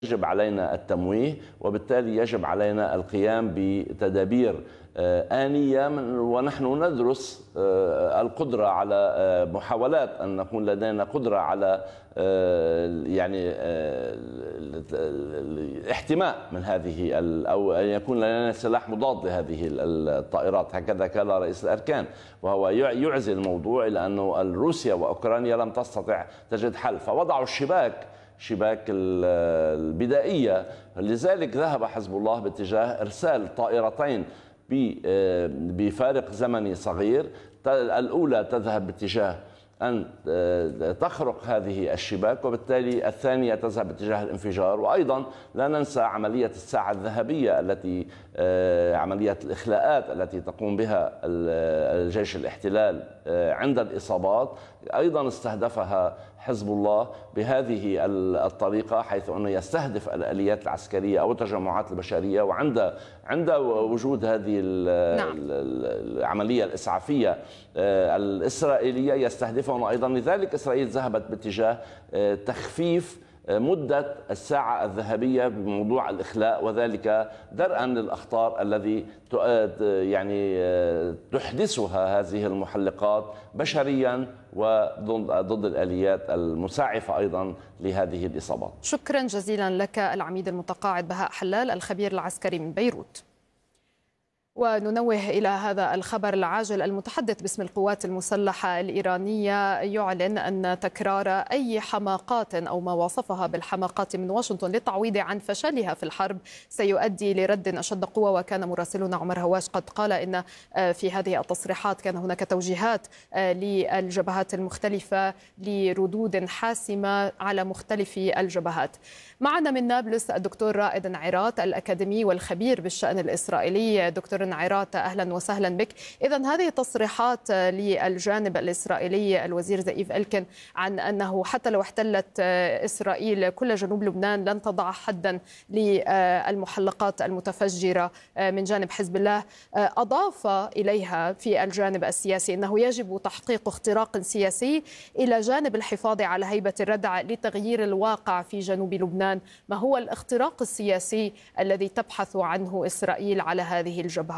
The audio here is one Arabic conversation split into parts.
يجب علينا التمويه، وبالتالي يجب علينا القيام بتدابير آنية، ونحن ندرس القدرة على محاولات أن نكون لدينا قدرة على الاحتماء من هذه أو أن يكون لدينا سلاح مضاد لهذه الطائرات. هكذا قال رئيس الأركان، وهو يعزي الموضوع إلى أنه روسيا وأوكرانيا لم تستطع تجد حل، فوضعوا شباك البدائية. لذلك ذهب حزب الله باتجاه إرسال طائرتين بفارق زمني صغير. الأولى تذهب باتجاه أن تخرق هذه الشباك، وبالتالي الثانية تذهب باتجاه الانفجار. وأيضا لا ننسى عملية الساعة الذهبية التي عملية الإخلاءات التي تقوم بها الجيش الاحتلال عند الإصابات، أيضا استهدفها حزب الله بهذه الطريقة، حيث أنه يستهدف الآليات العسكرية أو التجمعات البشرية. عند وجود هذه العملية الإسعافية الإسرائيلية يستهدفهم أيضا. لذلك إسرائيل ذهبت باتجاه تخفيف مدة الساعة الذهبية بموضوع الإخلاء، وذلك درءا للأخطار الذي تحدثها هذه المحلقات بشريا وضد الآليات المساعفة أيضا لهذه الإصابات. شكرا جزيلا لك العميد المتقاعد بهاء حلال الخبير العسكري من بيروت. وننوه إلى هذا الخبر العاجل. المتحدث باسم القوات المسلحة الإيرانية يعلن أن تكرار أي حماقات أو ما وصفها بالحماقات من واشنطن للتعويض عن فشلها في الحرب سيؤدي لرد أشد قوة. وكان مراسلنا عمر هواش قد قال إن في هذه التصريحات كان هناك توجيهات للجبهات المختلفة لردود حاسمة على مختلف الجبهات. معنا من نابلس الدكتور رائد نعيرات الأكاديمي والخبير بالشأن الإسرائيلي. دكتور نعيرات، أهلا وسهلا بك. إذن هذه التصريحات للجانب الإسرائيلي الوزير زئيف إلكن عن أنه حتى لو احتلت إسرائيل كل جنوب لبنان لن تضع حدا للمحلقات المتفجرة من جانب حزب الله، أضاف إليها في الجانب السياسي أنه يجب تحقيق اختراق سياسي إلى جانب الحفاظ على هيبة الردع لتغيير الواقع في جنوب لبنان. ما هو الاختراق السياسي الذي تبحث عنه إسرائيل على هذه الجبهة؟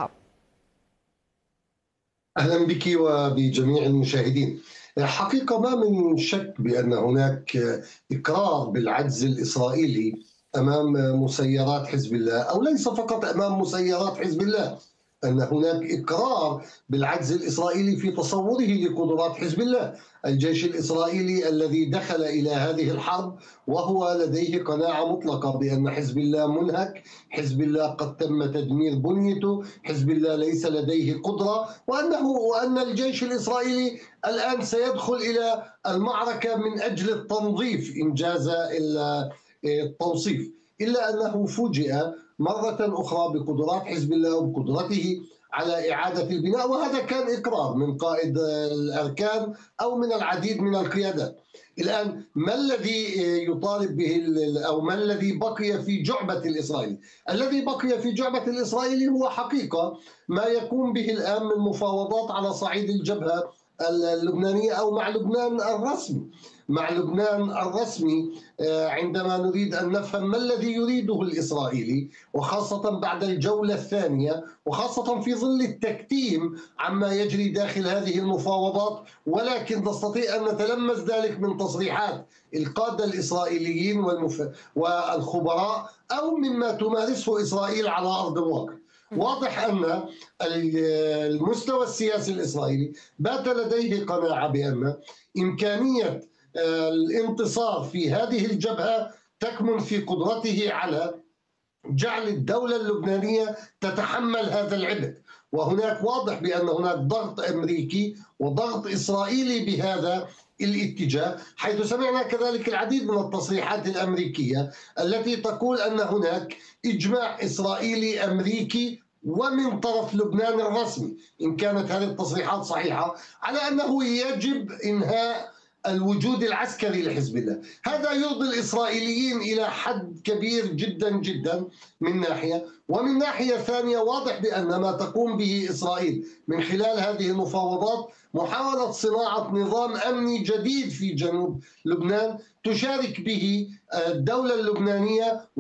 أهلا بك وبجميع المشاهدين. حقيقة ما من شك بأن هناك إقرار بالعجز الإسرائيلي أمام مسيرات حزب الله، أو ليس فقط أمام مسيرات حزب الله، أن هناك إقرار بالعجز الإسرائيلي في تصوره لقدرات حزب الله. الجيش الإسرائيلي الذي دخل إلى هذه الحرب وهو لديه قناعة مطلقة بأن حزب الله منهك، حزب الله قد تم تدمير بنيته، حزب الله ليس لديه قدرة، وأن الجيش الإسرائيلي الآن سيدخل إلى المعركة من أجل التنظيف إن جاز التوصيف. إلا أنه فوجئ مرة أخرى بقدرات حزب الله وبقدرته على إعادة البناء، وهذا كان إقرار من قائد الأركان أو من العديد من القيادات. الآن ما الذي يطالب به أو ما الذي بقي في جعبة الإسرائيلي؟ الذي بقي في جعبة الإسرائيلي هو حقيقة ما يقوم به الآن من مفاوضات على صعيد الجبهة اللبنانية أو مع لبنان الرسمي. مع لبنان الرسمي عندما نريد أن نفهم ما الذي يريده الإسرائيلي، وخاصة بعد الجولة الثانية، وخاصة في ظل التكتيم عما يجري داخل هذه المفاوضات. ولكن نستطيع أن نتلمس ذلك من تصريحات القادة الإسرائيليين والخبراء أو مما تمارسه إسرائيل على أرض الواقع. واضح أن المستوى السياسي الإسرائيلي بات لديه قناعة بأن إمكانية الانتصار في هذه الجبهة تكمن في قدرته على جعل الدولة اللبنانية تتحمل هذا العبء. وهناك واضح بأن هناك ضغط أمريكي وضغط إسرائيلي بهذا الاتجاه، حيث سمعنا كذلك العديد من التصريحات الأمريكية التي تقول أن هناك إجماع إسرائيلي أمريكي ومن طرف لبنان الرسمي، إن كانت هذه التصريحات صحيحة، على أنه يجب إنهاء الوجود العسكري لحزب الله. هذا يرضي الإسرائيليين إلى حد كبير جدا جدا من ناحية، ومن ناحية ثانية واضح بأن ما تقوم به إسرائيل من خلال هذه المفاوضات محاولة صناعة نظام أمني جديد في جنوب لبنان تشارك به الدولة اللبنانية